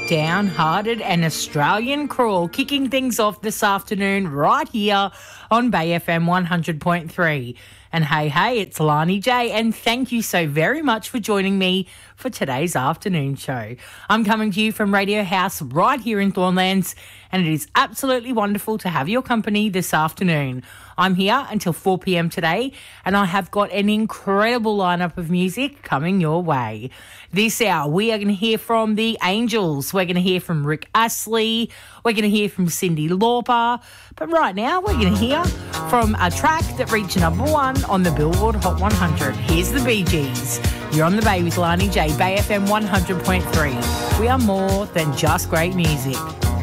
Downhearted and Australian Crawl, kicking things off this afternoon right here on Bay FM 100.3. And hey, it's Lani J, and thank you so very much for joining me for today's afternoon show. I'm coming to you from Radio House right here in Thornlands, and it is absolutely wonderful to have your company this afternoon. I'm here until 4 p.m. today, and I have got an incredible lineup of music coming your way. This hour, we are going to hear from the Angels. We're going to hear from Rick Astley. We're going to hear from Cyndi Lauper. But right now, we're going to hear from a track that reached #1 on the Billboard Hot 100. Here's the Bee Gees. You're on the Bay with Lani J, Bay FM 100.3. We are more than just great music.